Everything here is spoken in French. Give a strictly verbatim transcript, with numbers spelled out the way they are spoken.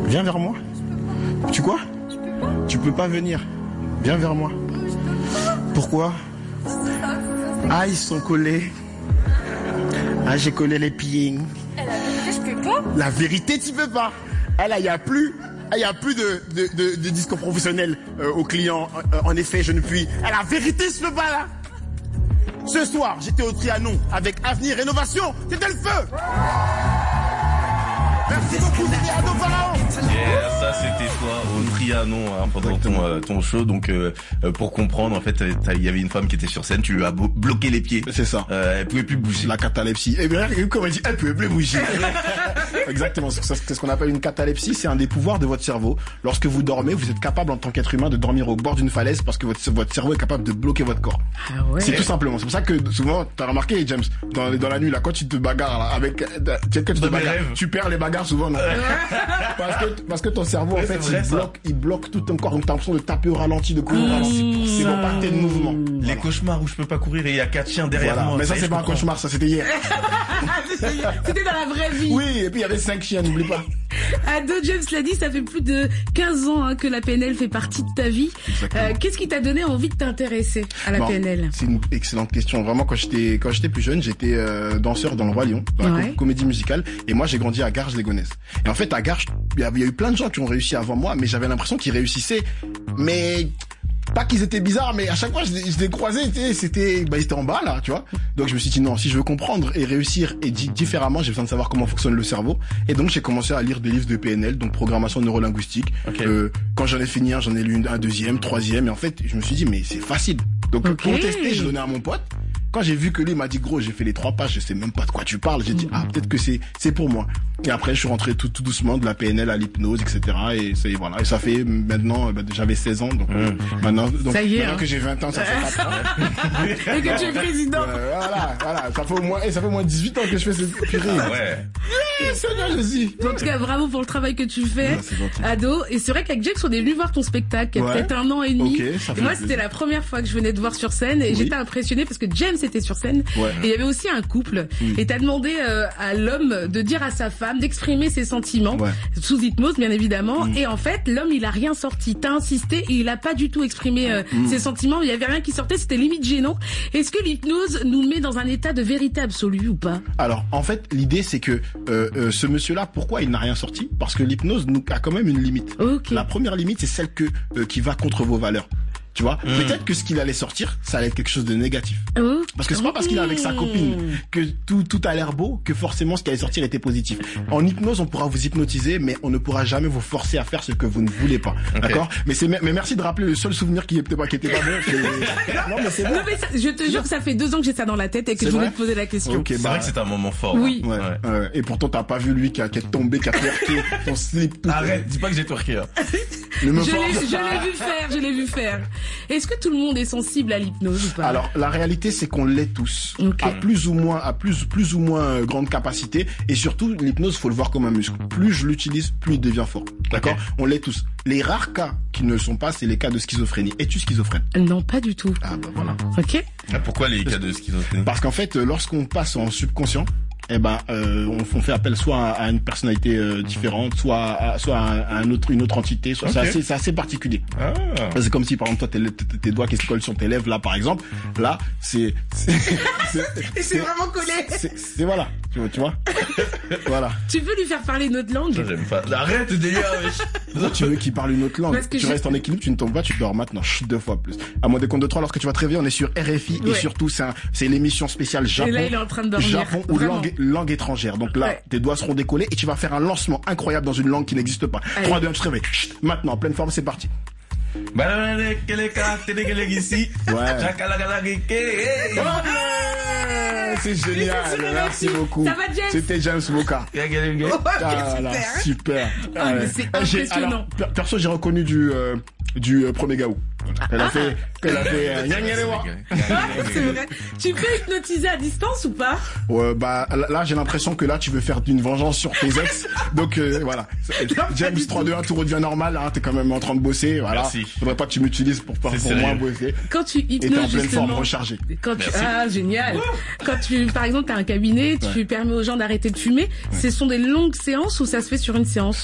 Viens vers moi. Tu quoi? Tu peux pas venir. Viens vers moi. Pourquoi? Ah, ils sont collés. Ah, j'ai collé les pieds. La vérité, tu peux pas. Ah là, il y a plus, il y a plus de de de, de discours professionnel euh, aux clients. Euh, en effet, je ne puis. Ah, la vérité, je peux pas là. Ce soir, j'étais au Trianon avec Avenir Rénovation. C'était le feu. Merci beaucoup, Ado Pharaon. Yeah, ça c'était toi au Trianon hein, pendant ton, euh, ton show. Donc euh, pour comprendre, en fait, il y avait une femme qui était sur scène, tu lui as bo- bloqué les pieds. C'est ça. Euh, elle pouvait plus bouger. La catalepsie. Et bien, comme elle dit, elle pouvait plus bouger. Exactement. C'est ce qu'on appelle une catalepsie. C'est un des pouvoirs de votre cerveau. Lorsque vous dormez, vous êtes capable en tant qu'être humain de dormir au bord d'une falaise parce que votre, votre cerveau est capable de bloquer votre corps. Ah ouais. C'est tout simplement. C'est pour ça que souvent, t'as remarqué, James, dans, dans la nuit, là, quand tu te bagarres, là, avec, tu, tu, te bagarres, tu perds les bagarres souvent, non? Parce que, parce que ton cerveau, ouais, en fait, vrai, il bloque, il bloque tout ton corps. Donc, t'as l'impression de taper au ralenti, de courir au ralenti. C'est pour pas de mouvement. Les voilà. Cauchemars où je peux pas courir et il y a quatre chiens derrière voilà. moi. Mais ça, ça c'est pas un cauchemar, ça, c'était hier. C'était dans la vraie vie. Oui, et puis il y avait cinq chiens, n'oublie pas. Ado, James l'a dit, ça fait plus de quinze ans hein, que la P N L fait partie de ta vie. Euh, qu'est-ce qui t'a donné envie de t'intéresser à la bon, P N L? C'est une excellente question. Vraiment, quand j'étais quand j'étais plus jeune, j'étais euh, danseur dans le Roi Lion, dans la ouais. comédie musicale. Et moi, j'ai grandi à Garges-les-Gonesse. Et en fait, à Garges, il y a eu plein de gens qui ont réussi avant moi, mais j'avais l'impression qu'ils réussissaient. Mais pas qu'ils étaient bizarres, mais à chaque fois je, je les croisais, c'était, bah, ils étaient en bas là, tu vois. Donc je me suis dit non, si je veux comprendre et réussir et di- différemment, j'ai besoin de savoir comment fonctionne le cerveau. Et donc j'ai commencé à lire des livres de P N L, donc programmation neurolinguistique. Okay. Euh, quand j'en ai fini un, j'en ai lu un deuxième, troisième, et en fait je me suis dit mais c'est facile. Donc okay. pour tester, j'ai donné à mon pote. Quand j'ai vu que lui m'a dit gros, j'ai fait les trois pages, je sais même pas de quoi tu parles. J'ai dit ah peut-être que c'est c'est pour moi. Et après je suis rentré tout, tout doucement de la P N L à l'hypnose, et cetera. Et c'est voilà. Et ça fait maintenant, bah, j'avais seize ans, donc mmh. maintenant, donc ça y est, maintenant hein. que j'ai vingt ans, ça fait quatre ans. Et que tu es président. Euh, voilà, voilà. Ça fait au moins, et ça fait au moins dix-huit ans que je fais cette purée. Ah ouais. Oui, Sonia, je dis. En tout cas, bravo pour le travail que tu fais, ouais, Ado. Et c'est vrai qu'avec James, on est venu voir ton spectacle, il y a ouais. peut-être un an et demi. Okay, ça fait et moi, plaisir. C'était la première fois que je venais te voir sur scène et oui. j'étais impressionnée parce que James était sur scène. Ouais. Et il y avait aussi un couple. Oui. Et t'as demandé euh, à l'homme de dire à sa femme d'exprimer ses sentiments ouais. sous hypnose, bien évidemment. Mm. Et en fait, l'homme, il a rien sorti. T'as insisté et il a pas du tout exprimé euh, mm. ses sentiments. Il y avait rien qui sortait. C'était limite gênant. Est-ce que l'hypnose nous met dans un état de vérité absolue ou pas? Alors, en fait, l'idée c'est que euh, euh, ce monsieur-là, pourquoi il n'a rien sorti? Parce que l'hypnose nous a quand même une limite. Okay. La première limite, c'est celle que euh, qui va contre vos valeurs. Tu vois, mmh. peut-être que ce qu'il allait sortir, ça allait être quelque chose de négatif. Oh. Parce que c'est pas parce qu'il est avec sa copine que tout tout a l'air beau que forcément ce qui allait sortir était positif. En hypnose, on pourra vous hypnotiser, mais on ne pourra jamais vous forcer à faire ce que vous ne voulez pas. Okay. D'accord? Mais c'est mais merci de rappeler le seul souvenir qui était pas qui était pas bon. non mais c'est bon. Non mais ça, je te jure que ça fait deux ans que j'ai ça dans la tête et que c'est je voulais vrai? te poser la question. Okay, c'est bah, vrai que c'est un moment fort. Oui. Hein. Ouais. Ouais. Et pourtant t'as pas vu lui qui a, qui est tombé, qui a twerké, ton slip. Tout Arrête, dis pas que j'ai twerké. Hein. Je l'ai, je l'ai vu faire, je l'ai vu faire. Est-ce que tout le monde est sensible à l'hypnose ou pas? Alors, la réalité, c'est qu'on l'est tous. Okay. À plus ou moins, à plus, plus ou moins euh, grande capacité. Et surtout, l'hypnose, faut le voir comme un muscle. Plus je l'utilise, plus il devient fort. D'accord? Okay. On l'est tous. Les rares cas qui ne le sont pas, c'est les cas de schizophrénie. Es-tu schizophrène? Non, pas du tout. Ah, bah voilà. Ok. Ah, pourquoi les cas de schizophrénie? Parce qu'en fait, lorsqu'on passe en subconscient, eh ben, euh, on, on fait appel soit à, à une personnalité euh, différente, soit à, soit à, à un autre, une autre entité. Soit okay. c'est assez, c'est assez particulier. Ah. C'est comme si, par exemple, toi, tes, tes doigts qui se collent sur tes lèvres, là, par exemple. Là, c'est, c'est, c'est, c'est, c'est vraiment collé. C'est, c'est voilà. Tu vois, tu vois. Voilà. Tu veux lui faire parler une autre langue? Ça, j'aime pas. Arrête, délire, wesh. Tu veux qu'il parle une autre langue. Tu je... restes en équilibre, tu ne tombes pas, tu dors maintenant. Chut, deux fois plus. À moins des comptes de trois, lorsque tu vas te réveiller, on est sur R F I ouais. et surtout, c'est un, c'est l'émission spéciale Japon. Et là, il est en train de dormir. Japon ou langue, langue étrangère. Donc là, ouais. tes doigts seront décollés et tu vas faire un lancement incroyable dans une langue qui n'existe pas. Allez. trois, deux, un, tu te réveilles. Chut, maintenant, en pleine forme, c'est parti. Ouais. C'est génial, merci beaucoup. Ça va, James? C'était James Moka. Oh, ah là, super. Oh, ah, mais c'est impressionnant. Alors, perso, j'ai reconnu du euh, du euh, premier Gaou. Elle a ah. fait, elle a fait. Euh, c'est vrai. Tu peux hypnotiser à distance ou pas? Ouais, bah là, j'ai l'impression que là, tu veux faire une vengeance sur tes ex. Donc euh, voilà. Non, James trois, deux, un, tout redevient normal. Hein, t'es quand même en train de bosser. Voilà. Merci. Faudrait pas que tu m'utilises pour pour, pour moins bosser. Quand tu hypnoses, et t'es en pleine forme, rechargé. Quand tu, ah génial. Quand tu, par exemple, t'as un cabinet, tu ouais. permets aux gens d'arrêter de fumer. Ouais. Ce sont des longues séances ou ça se fait sur une séance?